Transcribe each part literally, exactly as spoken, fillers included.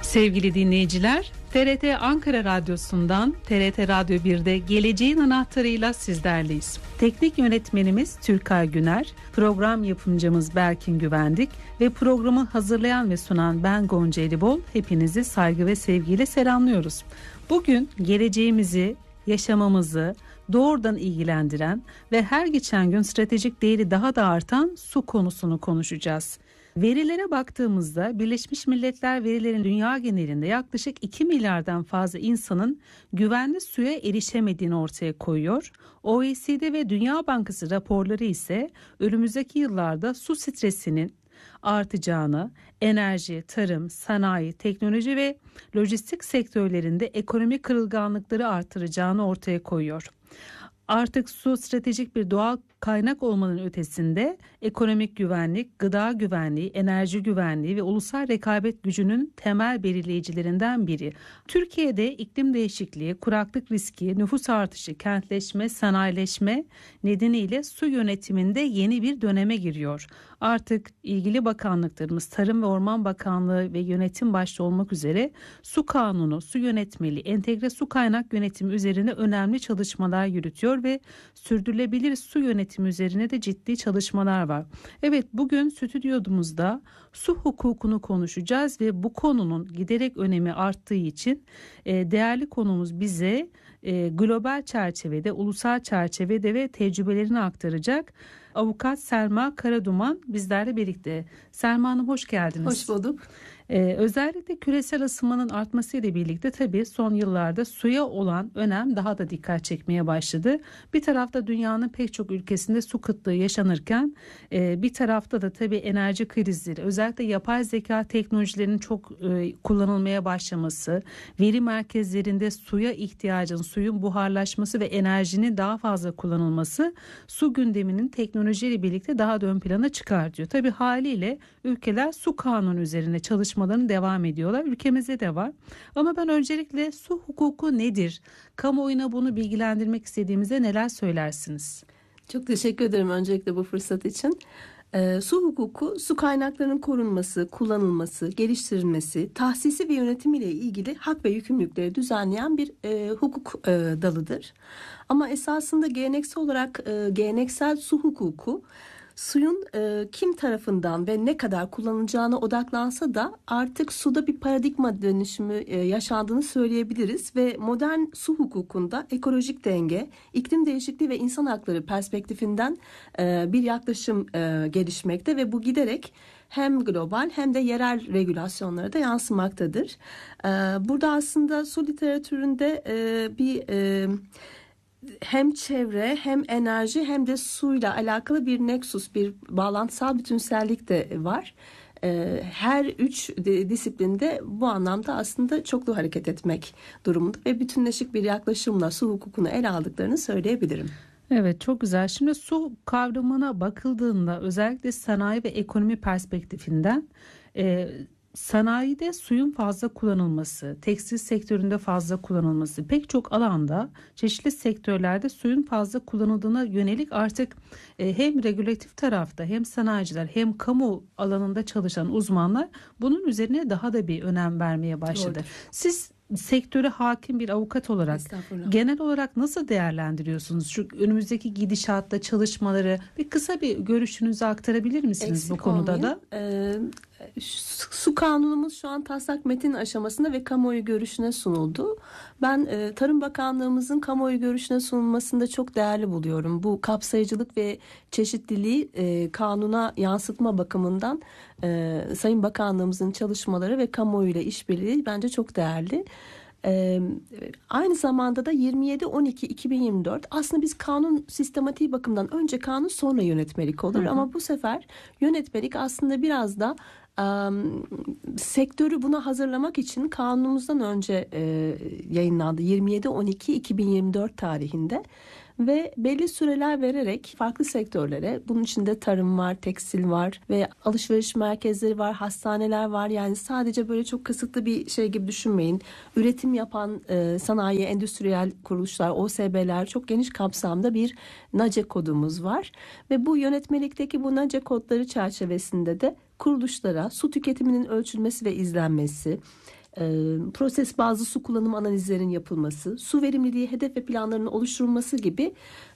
Sevgili dinleyiciler, T R T Ankara Radyosu'ndan T R T Radyo bir'de Geleceğin Anahtarı'yla sizlerleyiz. Teknik yönetmenimiz Türkay Güner, program yapımcımız Berkin Güvendik ve programı hazırlayan ve sunan ben Gonca Elibol. Hepinizi saygı ve sevgiyle selamlıyoruz. Bugün geleceğimizi, yaşamamızı doğrudan ilgilendiren ve her geçen gün stratejik değeri daha da artan su konusunu konuşacağız. Verilere baktığımızda Birleşmiş Milletler verilerin dünya genelinde yaklaşık iki milyardan fazla insanın güvenli suya erişemediğini ortaya koyuyor. O E C D ve Dünya Bankası raporları ise önümüzdeki yıllarda su stresinin artacağını, enerji, tarım, sanayi, teknoloji ve lojistik sektörlerinde ekonomik kırılganlıkları artıracağını ortaya koyuyor. Artık su stratejik bir doğal kaynak olmanın ötesinde ekonomik güvenlik, gıda güvenliği, enerji güvenliği ve ulusal rekabet gücünün temel belirleyicilerinden biri. Türkiye'de iklim değişikliği, kuraklık riski, nüfus artışı, kentleşme, sanayileşme nedeniyle su yönetiminde yeni bir döneme giriyor. Artık ilgili bakanlıklarımız Tarım ve Orman Bakanlığı ve yönetim başta olmak üzere su kanunu, su yönetmeliği, entegre su kaynak yönetimi üzerine önemli çalışmalar yürütüyor ve sürdürülebilir su yönetimi üzerine de ciddi çalışmalar var. Evet, bugün stüdyomuzda su hukukunu konuşacağız ve bu konunun giderek önemi arttığı için e, değerli konumuz bize e, global çerçevede, ulusal çerçevede ve tecrübelerini aktaracak avukat Selma Karaduman bizlerle birlikte. Selma Hanım, hoş geldiniz. Hoş bulduk. Ee, özellikle küresel ısınmanın artmasıyla birlikte tabii son yıllarda suya olan önem daha da dikkat çekmeye başladı. Bir tarafta dünyanın pek çok ülkesinde su kıtlığı yaşanırken e, bir tarafta da tabii enerji krizleri, özellikle yapay zeka teknolojilerinin çok e, kullanılmaya başlaması, veri merkezlerinde suya ihtiyacın, suyun buharlaşması ve enerjinin daha fazla kullanılması su gündeminin teknolojiyle birlikte daha da ön plana çıkartıyor. Tabii haliyle ülkeler su kanunu üzerine çalışmalarını devam ediyorlar. Ülkemizde de var. Ama ben öncelikle su hukuku nedir? Kamuoyuna bunu bilgilendirmek istediğimizde neler söylersiniz? Çok teşekkür ederim öncelikle bu fırsat için. E, su hukuku, su kaynaklarının korunması, kullanılması, geliştirilmesi, tahsisi ve yönetimiyle ilgili hak ve yükümlülükleri düzenleyen bir e, hukuk e, dalıdır. Ama esasında geleneksel olarak e, geleneksel su hukuku suyun e, kim tarafından ve ne kadar kullanılacağına odaklansa da artık suda bir paradigma dönüşümü e, yaşandığını söyleyebiliriz ve modern su hukukunda ekolojik denge, iklim değişikliği ve insan hakları perspektifinden e, bir yaklaşım e, gelişmekte ve bu giderek hem global hem de yerel regülasyonlara da yansımaktadır. E, burada aslında su literatüründe e, bir e, hem çevre hem enerji hem de suyla alakalı bir nexus, bir bağlantısal bütünsellik de var. Her üç disiplinde bu anlamda aslında çoklu hareket etmek durumunda ve bütünleşik bir yaklaşımla su hukukunu ele aldıklarını söyleyebilirim. Evet, çok güzel. Şimdi su kavramına bakıldığında özellikle sanayi ve ekonomi perspektifinden e, sanayide suyun fazla kullanılması, tekstil sektöründe fazla kullanılması, pek çok alanda, çeşitli sektörlerde suyun fazla kullanıldığına yönelik artık e, hem regülatif tarafta hem sanayiciler hem kamu alanında çalışan uzmanlar bunun üzerine daha da bir önem vermeye başladı. Doğru. Siz sektöre hakim bir avukat olarak genel olarak nasıl değerlendiriyorsunuz? Şu önümüzdeki gidişatta çalışmaları bir kısa bir görüşünüzü aktarabilir misiniz? Eksik bu konuda olmayın. da? Ee, su kanunumuz şu an taslak metin aşamasında ve kamuoyu görüşüne sunuldu. Ben e, Tarım Bakanlığımızın kamuoyu görüşüne sunulmasını da çok değerli buluyorum. Bu kapsayıcılık ve çeşitliliği e, kanuna yansıtma bakımından e, Sayın Bakanlığımızın çalışmaları ve kamuoyuyla işbirliği bence çok değerli. Ee, aynı zamanda da yirmi yedi on iki iki bin yirmi dört aslında biz kanun sistematiği bakımından önce kanun sonra yönetmelik olur. Hı hı. Ama bu sefer yönetmelik aslında biraz da Um, sektörü buna hazırlamak için kanunumuzdan önce e, yayınlandı yirmi yedi on iki iki bin yirmi dört tarihinde ve belli süreler vererek farklı sektörlere, bunun içinde tarım var, tekstil var ve alışveriş merkezleri var, hastaneler var. Yani sadece böyle çok kısıtlı bir şey gibi düşünmeyin. Üretim yapan e, sanayi, endüstriyel kuruluşlar, O S B'ler, çok geniş kapsamda bir NACE kodumuz var ve bu yönetmelikteki bu NACE kodları çerçevesinde de kuruluşlara su tüketiminin ölçülmesi ve izlenmesi, proses bazlı su kullanım analizlerinin yapılması, su verimliliği hedef ve planlarının oluşturulması gibi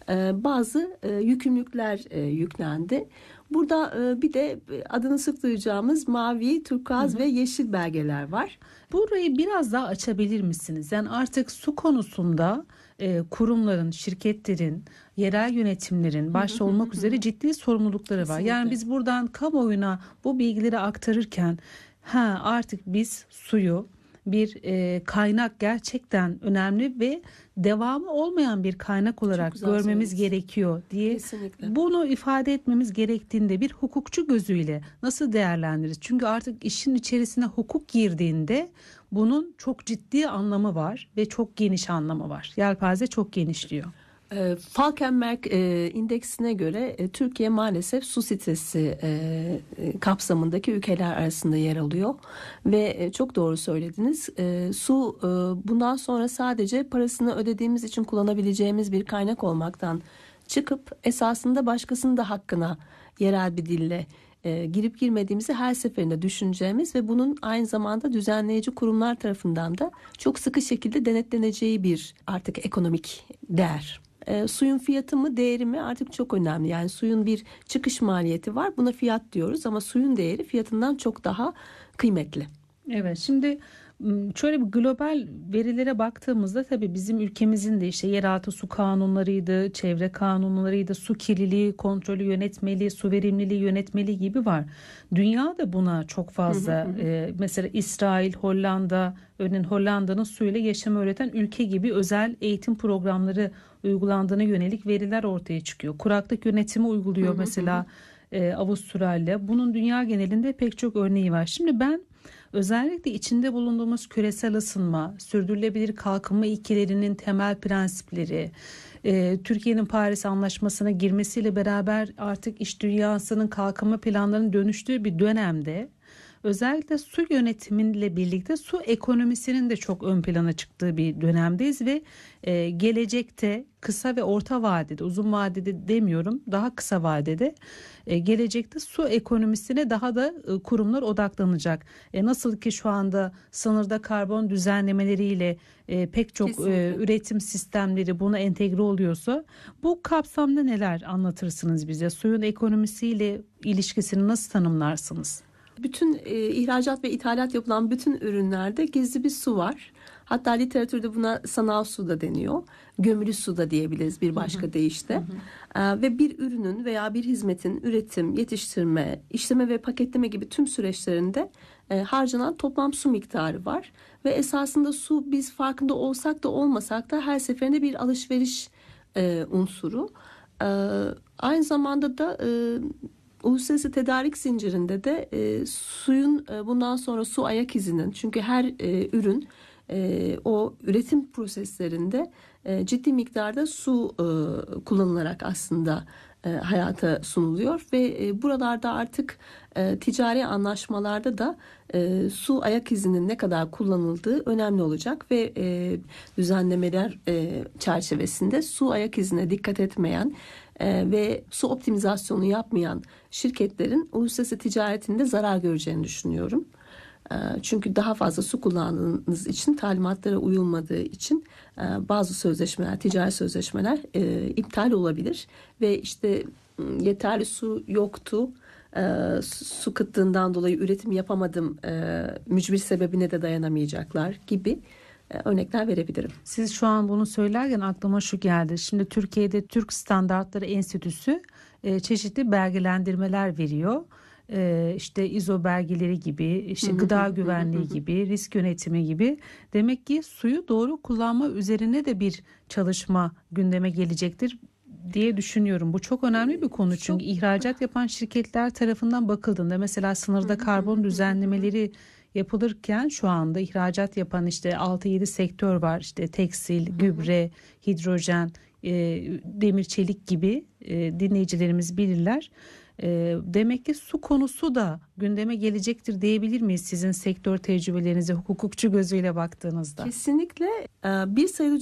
bazı yükümlülükler yüklendi. Burada bir de adını sık duyacağımız mavi, turkuaz hı hı. ve yeşil belgeler var. Burayı biraz daha açabilir misiniz? Yani artık su konusunda kurumların, şirketlerin, yerel yönetimlerin başta olmak üzere ciddi sorumlulukları var. Kesinlikle. Yani biz buradan kamuoyuna bu bilgileri aktarırken ha artık biz suyu bir e, kaynak, gerçekten önemli ve devamı olmayan bir kaynak olarak görmemiz söyleriz. gerekiyor diye Kesinlikle. Bunu ifade etmemiz gerektiğinde bir hukukçu gözüyle nasıl değerlendiririz? Çünkü artık işin içerisine hukuk girdiğinde bunun çok ciddi anlamı var ve çok geniş anlamı var. Yelpaze çok genişliyor. Falkenberg e, indeksine göre e, Türkiye maalesef su stresi e, e, kapsamındaki ülkeler arasında yer alıyor ve e, çok doğru söylediniz. E, su e, bundan sonra sadece parasını ödediğimiz için kullanabileceğimiz bir kaynak olmaktan çıkıp esasında başkasının da hakkına yerel bir dille e, girip girmediğimizi her seferinde düşüneceğimiz ve bunun aynı zamanda düzenleyici kurumlar tarafından da çok sıkı şekilde denetleneceği bir artık ekonomik değer. E, suyun fiyatı mı, değeri mi artık çok önemli. Yani suyun bir çıkış maliyeti var. Buna fiyat diyoruz ama suyun değeri fiyatından çok daha kıymetli. Evet, şimdi şöyle bir global verilere baktığımızda tabii bizim ülkemizin de işte yeraltı su kanunlarıydı, çevre kanunlarıydı, su kirliliği kontrolü yönetmeliği, su verimliliği yönetmeliği gibi var. Dünya da buna çok fazla hı hı hı. E, mesela İsrail, Hollanda, örneğin Hollanda'nın suyla yaşamı öğreten ülke gibi özel eğitim programları uygulandığına yönelik veriler ortaya çıkıyor. Kuraklık yönetimi uyguluyor hı hı mesela hı. E, Avustralya. Bunun dünya genelinde pek çok örneği var. Şimdi ben özellikle içinde bulunduğumuz küresel ısınma, sürdürülebilir kalkınma ilkelerinin temel prensipleri, e, Türkiye'nin Paris Anlaşması'na girmesiyle beraber artık iş dünyasının kalkınma planlarının dönüştüğü bir dönemde özellikle su yönetimiyle birlikte su ekonomisinin de çok ön plana çıktığı bir dönemdeyiz ve e, gelecekte kısa ve orta vadede, uzun vadede demiyorum, daha kısa vadede e, gelecekte su ekonomisine daha da e, kurumlar odaklanacak. E, nasıl ki şu anda sınırda karbon düzenlemeleriyle e, pek çok e, üretim sistemleri buna entegre oluyorsa, bu kapsamda neler anlatırsınız bize? Suyun ekonomisiyle ilişkisini nasıl tanımlarsınız? Bütün e, ihracat ve ithalat yapılan bütün ürünlerde gizli bir su var. Hatta literatürde buna sanal su da deniyor. Gömülü su da diyebiliriz bir başka hı hı. deyişle. Hı hı. E, ve bir ürünün veya bir hizmetin üretim, yetiştirme, işleme ve paketleme gibi tüm süreçlerinde e, harcanan toplam su miktarı var. Ve esasında su biz farkında olsak da olmasak da her seferinde bir alışveriş e, unsuru. E, aynı zamanda da E, uluslararası tedarik zincirinde de e, suyun e, bundan sonra su ayak izinin, çünkü her e, ürün e, o üretim proseslerinde e, ciddi miktarda su e, kullanılarak aslında e, hayata sunuluyor ve e, buralarda artık e, ticari anlaşmalarda da e, su ayak izinin ne kadar kullanıldığı önemli olacak ve e, düzenlemeler e, çerçevesinde su ayak izine dikkat etmeyen e, ve su optimizasyonu yapmayan şirketlerin uluslararası ticaretinde zarar göreceğini düşünüyorum. E, çünkü daha fazla su kullandığınız için, talimatlara uyulmadığı için e, bazı sözleşmeler, ticari sözleşmeler e, iptal olabilir ve işte yeterli su yoktu, e, su kıtlığından dolayı üretim yapamadım e, mücbir sebebine de dayanamayacaklar gibi örnekler verebilirim. Siz şu an bunu söylerken aklıma şu geldi. Şimdi Türkiye'de Türk Standartları Enstitüsü e, çeşitli belgelendirmeler veriyor. E, işte İ S O belgeleri gibi, işte gıda güvenliği gibi, risk yönetimi gibi. Demek ki suyu doğru kullanma üzerine de bir çalışma gündeme gelecektir diye düşünüyorum. Bu çok önemli bir konu çünkü ihracat yapan şirketler tarafından bakıldığında mesela sınırda karbon düzenlemeleri yapılırken şu anda ihracat yapan işte altı yedi sektör var. İşte tekstil, gübre, hidrojen, e, demir çelik gibi e, dinleyicilerimiz bilirler. E, demek ki su konusu da gündeme gelecektir diyebilir miyiz sizin sektör tecrübelerinize hukukçu gözüyle baktığınızda? Kesinlikle. Bir sayılı